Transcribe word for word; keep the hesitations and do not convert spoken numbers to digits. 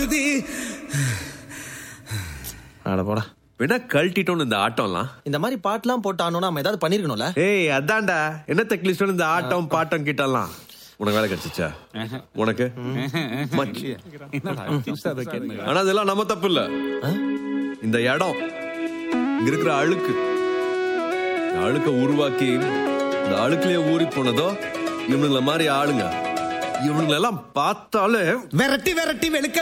வருது. அட போடா. வேணா கழட்டிட்டோன்னு இந்த ஆட்டம்லாம். இந்த மாதிரி பாட்டுலாம் போட்டு ஆனோம்னா நம்ம ஏதாவது பண்ணிருக்கணும்ல. ஏய் அதான்டா என்ன தக்லிஸ்டோன்னு இந்த ஆட்டம் பாட்டம் கிட்டலாம். உனக்கு வேலை கிடைச்சிச்சா? உனக்கு ஆனா அதெல்லாம் நம்ம தப்பு இல்ல. இந்த இடம் இங்க இருக்கிற அழுக்கு, இந்த அழுக்க உருவாக்கி இந்த அழுக்குலயே ஊறி போனதோ இவனுங்கள மாதிரி ஆளுங்க. இவனுங்களெல்லாம் பார்த்தாலே விரட்டி விரட்டி வெளுக்க